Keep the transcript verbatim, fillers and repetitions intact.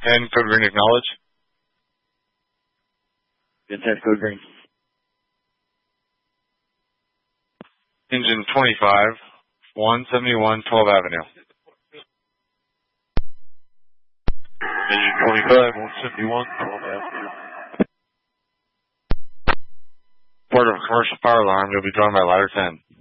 ten, code green, acknowledge. ten, code green. Engine twenty-five, one seventy-one, twelfth Avenue. Engine twenty-five, one seventy-one, twelfth Avenue. Report of a commercial fire alarm. You'll be drawn by ladder ten.